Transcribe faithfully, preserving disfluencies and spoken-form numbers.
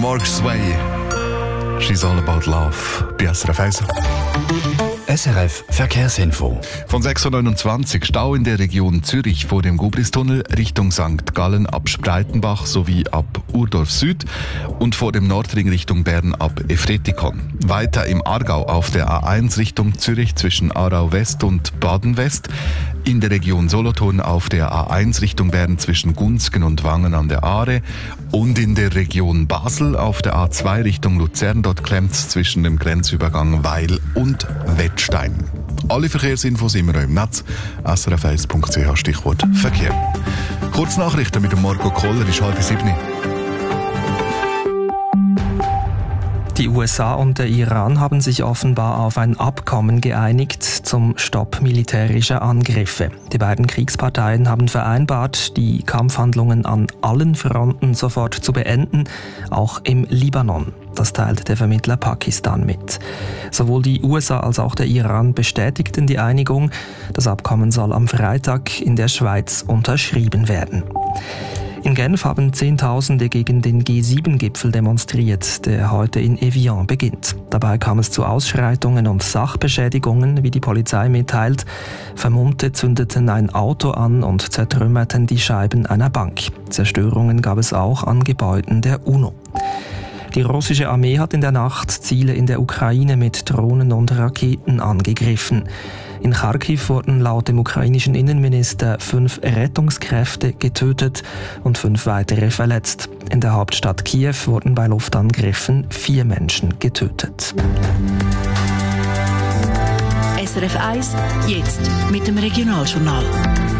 Mark Sway. She's all about love. Bei S R F eins. S R F Verkehrsinfo. Von sechs Uhr neunundzwanzig Stau in der Region Zürich vor dem Gubristunnel Richtung Sankt Gallen ab Spreitenbach sowie ab Urdorf Süd und vor dem Nordring Richtung Bern ab Efretikon. Weiter im Aargau auf der A eins Richtung Zürich zwischen Aarau West und Baden West. In der Region Solothurn auf der A eins Richtung Bern zwischen Gunzgen und Wangen an der Aare. Und in der Region Basel auf der A zwei Richtung Luzern. Dort klemmt es zwischen dem Grenzübergang Weil und Wettstein. Alle Verkehrsinfos immer noch im Netz. S R F eins punkt c h Stichwort Verkehr. Kurznachrichten mit dem Marco Koller ist halb sieben. Die U S A und der Iran haben sich offenbar auf ein Abkommen geeinigt zum Stopp militärischer Angriffe. Die beiden Kriegsparteien haben vereinbart, die Kampfhandlungen an allen Fronten sofort zu beenden, auch im Libanon. Das teilt der Vermittler Pakistan mit. Sowohl die U S A als auch der Iran bestätigten die Einigung. Das Abkommen soll am Freitag in der Schweiz unterschrieben werden. In Genf haben Zehntausende gegen den G sieben Gipfel demonstriert, der heute in Evian beginnt. Dabei kam es zu Ausschreitungen und Sachbeschädigungen, wie die Polizei mitteilt. Vermummte zündeten ein Auto an und zertrümmerten die Scheiben einer Bank. Zerstörungen gab es auch an Gebäuden der UNO. Die russische Armee hat in der Nacht Ziele in der Ukraine mit Drohnen und Raketen angegriffen. In Kharkiv wurden laut dem ukrainischen Innenminister fünf Rettungskräfte getötet und fünf weitere verletzt. In der Hauptstadt Kiew wurden bei Luftangriffen vier Menschen getötet. S R F eins, jetzt mit dem Regionaljournal.